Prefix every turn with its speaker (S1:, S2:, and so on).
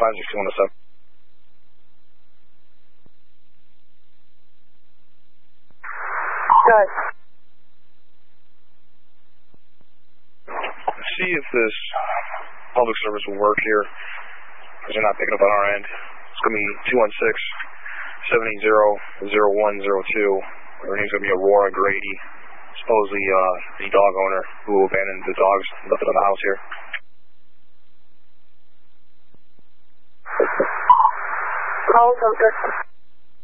S1: 56107.
S2: Good.
S1: See if this public service will work here, because they're not picking up on our end. It's going to be 216-780-0102. Her name's going to be Aurora Grady, supposedly the dog owner who abandoned the dogs left it in the house here.
S2: Call center.